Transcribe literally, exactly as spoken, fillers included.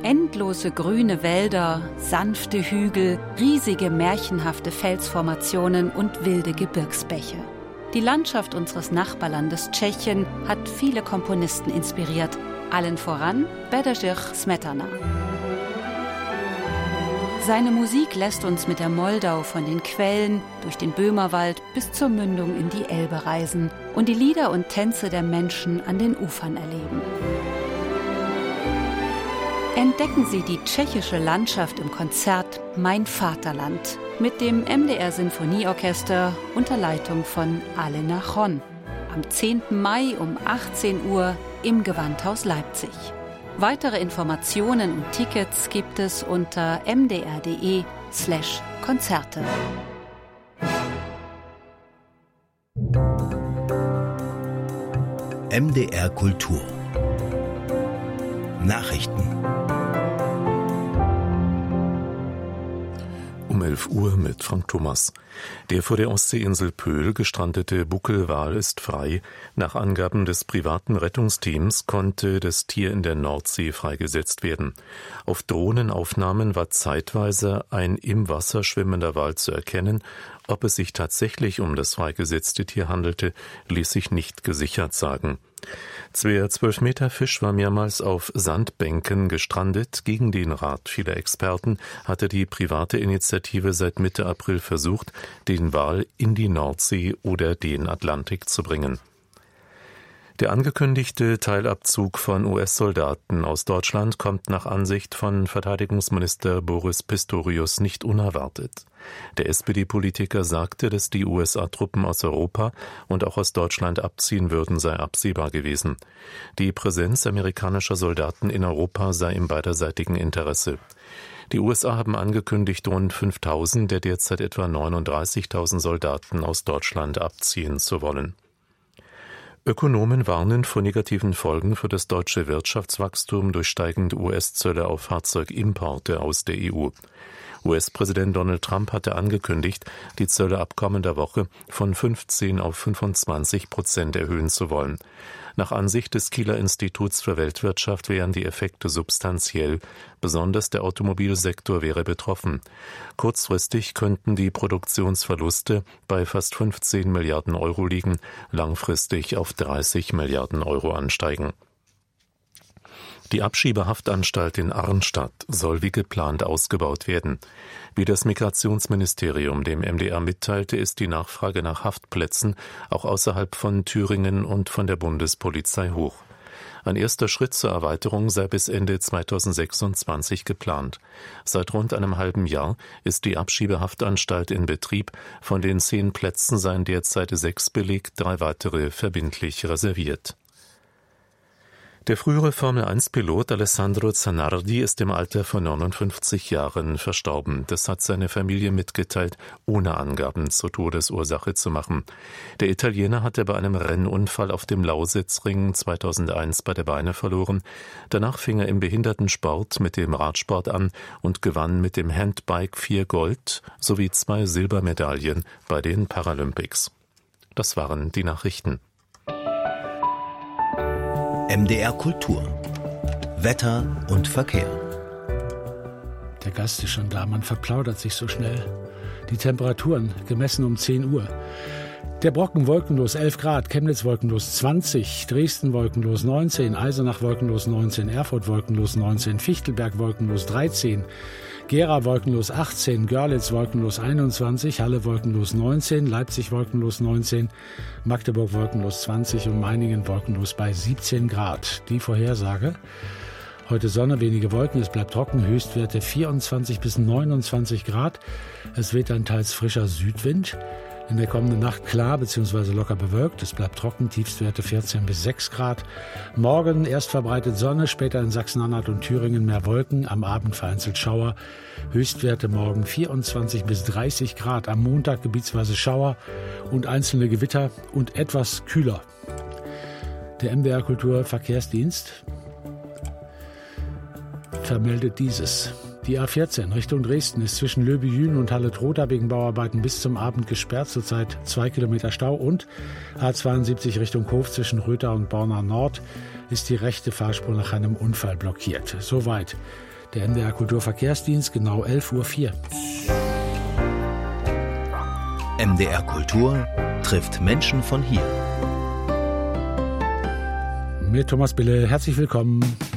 Endlose grüne Wälder, sanfte Hügel, riesige märchenhafte Felsformationen und wilde Gebirgsbäche. Die Landschaft unseres Nachbarlandes Tschechien hat viele Komponisten inspiriert, allen voran Bedřich Smetana. Seine Musik lässt uns mit der Moldau von den Quellen durch den Böhmerwald bis zur Mündung in die Elbe reisen und die Lieder und Tänze der Menschen an den Ufern erleben. Entdecken Sie die tschechische Landschaft im Konzert Mein Vaterland mit dem M D R Sinfonieorchester unter Leitung von Alena Chon am zehnten Mai um achtzehn Uhr im Gewandhaus Leipzig. Weitere Informationen und Tickets gibt es unter m d r punkt d e slash Konzerte. M D R Kultur Nachrichten. Um elf Uhr mit Frank Thomas. Der vor der Ostseeinsel Pöhl gestrandete Buckelwal ist frei. Nach Angaben des privaten Rettungsteams konnte das Tier in der Nordsee freigesetzt werden. Auf Drohnenaufnahmen war zeitweise ein im Wasser schwimmender Wal zu erkennen. Ob es sich tatsächlich um das freigesetzte Tier handelte, ließ sich nicht gesichert sagen. Der zwölf Meter Fisch war mehrmals auf Sandbänken gestrandet. Gegen den Rat vieler Experten hatte die private Initiative seit Mitte April versucht, den Wal in die Nordsee oder den Atlantik zu bringen. Der angekündigte Teilabzug von U S-Soldaten aus Deutschland kommt nach Ansicht von Verteidigungsminister Boris Pistorius nicht unerwartet. Der S P D-Politiker sagte, dass die U S A-Truppen aus Europa und auch aus Deutschland abziehen würden, sei absehbar gewesen. Die Präsenz amerikanischer Soldaten in Europa sei im beiderseitigen Interesse. Die U S A haben angekündigt, rund fünftausend der derzeit etwa neununddreißigtausend Soldaten aus Deutschland abziehen zu wollen. Ökonomen warnen vor negativen Folgen für das deutsche Wirtschaftswachstum durch steigende U S-Zölle auf Fahrzeugimporte aus der E U. U S-Präsident Donald Trump hatte angekündigt, die Zölle ab kommender Woche von fünfzehn auf fünfundzwanzig Prozent erhöhen zu wollen. Nach Ansicht des Kieler Instituts für Weltwirtschaft wären die Effekte substanziell, besonders der Automobilsektor wäre betroffen. Kurzfristig könnten die Produktionsverluste bei fast fünfzehn Milliarden Euro liegen, langfristig auf dreißig Milliarden Euro ansteigen. Die Abschiebehaftanstalt in Arnstadt soll wie geplant ausgebaut werden. Wie das Migrationsministerium dem M D R mitteilte, ist die Nachfrage nach Haftplätzen auch außerhalb von Thüringen und von der Bundespolizei hoch. Ein erster Schritt zur Erweiterung sei bis Ende zweitausendsechsundzwanzig geplant. Seit rund einem halben Jahr ist die Abschiebehaftanstalt in Betrieb. Von den zehn Plätzen seien derzeit sechs belegt, drei weitere verbindlich reserviert. Der frühere Formel eins Pilot Alessandro Zanardi ist im Alter von neunundfünfzig Jahren verstorben. Das hat seine Familie mitgeteilt, ohne Angaben zur Todesursache zu machen. Der Italiener hatte bei einem Rennunfall auf dem Lausitzring zweitausendeins beide Beine verloren. Danach fing er im Behindertensport mit dem Radsport an und gewann mit dem Handbike vier Gold- sowie zwei Silbermedaillen bei den Paralympics. Das waren die Nachrichten. M D R Kultur. Wetter und Verkehr. Der Gast ist schon da, man verplaudert sich so schnell. Die Temperaturen gemessen um zehn Uhr. Der Brocken wolkenlos elf Grad, Chemnitz wolkenlos zwanzig, Dresden wolkenlos neunzehn, Eisenach wolkenlos neunzehn, Erfurt wolkenlos neunzehn, Fichtelberg wolkenlos dreizehn, Gera wolkenlos achtzehn, Görlitz wolkenlos einundzwanzig, Halle wolkenlos neunzehn, Leipzig wolkenlos neunzehn, Magdeburg wolkenlos zwanzig und Meiningen wolkenlos bei siebzehn Grad. Die Vorhersage: heute Sonne, wenige Wolken, es bleibt trocken, Höchstwerte vierundzwanzig bis neunundzwanzig Grad. Es weht ein teils frischer Südwind. In der kommenden Nacht klar bzw. locker bewölkt. Es bleibt trocken, Tiefstwerte vierzehn bis sechs Grad. Morgen erst verbreitet Sonne, später in Sachsen-Anhalt und Thüringen mehr Wolken. Am Abend vereinzelt Schauer. Höchstwerte morgen vierundzwanzig bis dreißig Grad. Am Montag gebietsweise Schauer und einzelne Gewitter und etwas kühler. Der M D R Kultur Verkehrsdienst vermeldet dieses. Die A vierzehn Richtung Dresden ist zwischen Löbejün und Halle-Trotha wegen Bauarbeiten bis zum Abend gesperrt, zurzeit zwei Kilometer Stau. Und A zweiundsiebzig Richtung Hof zwischen Rötha und Borna Nord ist die rechte Fahrspur nach einem Unfall blockiert. Soweit Der M D R Kulturverkehrsdienst, genau elf Uhr vier. M D R Kultur trifft Menschen von hier. Mit Thomas Bille, herzlich willkommen.